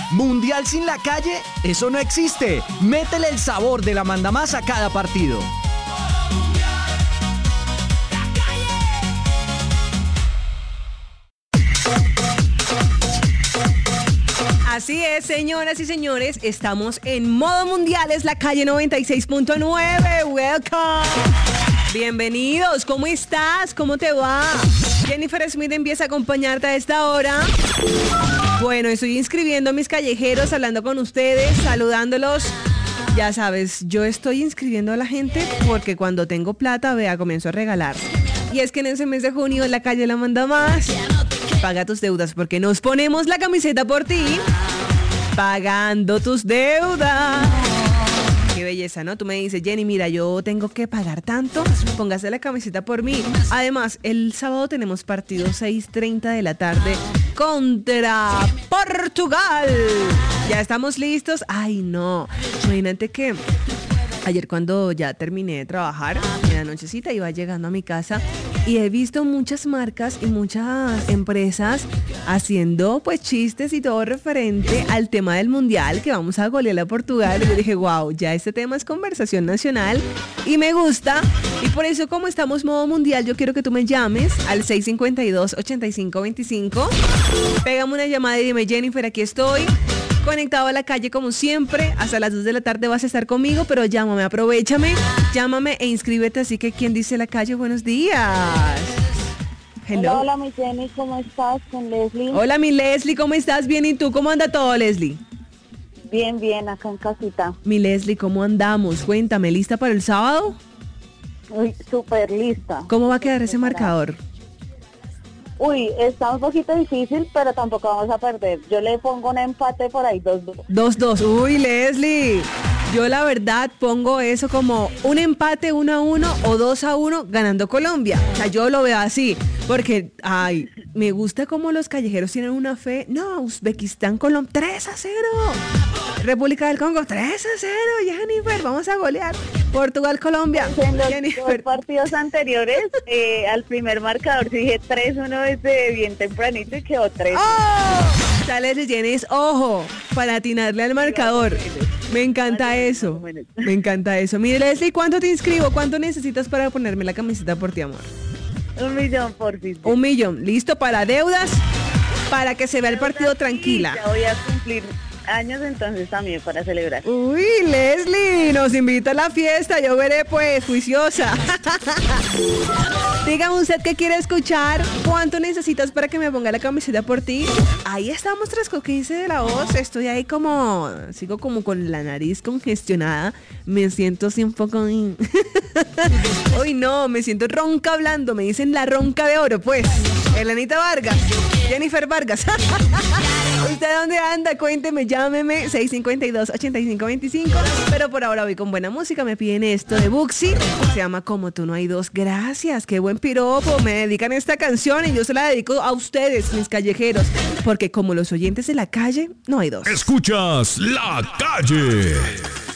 ¿Mundial sin la calle? Eso no existe. Métele el sabor de la mandamás a cada partido. Así es, señoras y señores, estamos en modo mundial, es la calle 96.9. Welcome. Bienvenidos, ¿cómo estás? ¿Cómo te va? Jennifer Smith empieza a acompañarte a esta hora. Bueno, estoy inscribiendo a mis callejeros, hablando con ustedes, saludándolos. Ya sabes, yo estoy inscribiendo a la gente porque cuando tengo plata, vea, comienzo a regalar. Y es que en ese mes de junio la calle la manda más. Paga tus deudas porque nos ponemos la camiseta por ti. Pagando tus deudas. Qué belleza, ¿no? Tú me dices, Jenny, mira, yo tengo que pagar tanto, póngase la camiseta por mí. Además, el sábado tenemos partido 6:30 de la tarde contra Portugal. ¿Ya estamos listos? Ay, no. Imagínate que ayer cuando ya terminé de trabajar, en la nochecita iba llegando a mi casa y he visto muchas marcas y muchas empresas haciendo pues chistes y todo referente al tema del mundial, que vamos a golear a Portugal. Y yo dije, wow, ya este tema es conversación nacional y me gusta. Y por eso, como estamos modo mundial, yo quiero que tú me llames al 652-8525. Pégame una llamada y dime, Jennifer, aquí estoy, conectado a la calle como siempre. Hasta las 2 de la tarde vas a estar conmigo, pero llámame, aprovéchame, llámame e inscríbete. Así que, ¿quién dice la calle? Buenos días. Hello. Hola, mi Jenny, ¿cómo estás? Con Leslie. Hola, mi Leslie, ¿cómo estás? Bien, ¿y tú? ¿Cómo anda todo, Leslie? Bien, bien, acá en casita. Mi Leslie, ¿cómo andamos? Cuéntame, ¿lista para el sábado? Uy, súper lista. ¿Cómo va a quedar ese marcador? Uy, está un poquito difícil, pero tampoco vamos a perder. Yo le pongo un empate por ahí, 2-2. 2-2. Uy, Leslie, yo la verdad pongo eso como un empate 1-1 o 2-1 ganando Colombia. O sea, yo lo veo así, porque, ay, me gusta como los callejeros tienen una fe. No, Uzbekistán, Colombia, 3-0. República del Congo, 3-0, Jennifer, vamos a golear. Portugal, Colombia. En los Jennifer. dos partidos anteriores, al primer marcador dije 3-1 desde bien tempranito y quedó 3. ¡Oh! Sale de Jenny, ojo, para atinarle al marcador. Me encanta eso. Me encanta eso. Mire, Leslie, ¿cuánto te inscribo? ¿Cuánto necesitas para ponerme la camiseta por ti, amor? 1 millón por ti. 1 millón. ¿Listo? Para deudas, para que se vea el partido tranquila. Ya voy a cumplir años, entonces también para celebrar. Uy, Leslie, nos invita a la fiesta, yo veré pues, juiciosa. Dígame usted qué quiere escuchar, cuánto necesitas para que me ponga la camiseta por ti. Ahí estamos, 3:15 de la voz, estoy ahí como, sigo como con la nariz congestionada, me siento así un poco... Uy, no, me siento ronca hablando, me dicen la ronca de oro, pues. Elenita Vargas, Jennifer Vargas. ¿Usted dónde anda? Cuénteme, llámeme, 652-8525. Pero por ahora voy con buena música. Me piden esto de Buxi. Se llama Como tú no hay dos. Gracias, qué buen piropo. Me dedican esta canción y yo se la dedico a ustedes, mis callejeros. Porque como los oyentes de la calle, no hay dos. Escuchas La Calle.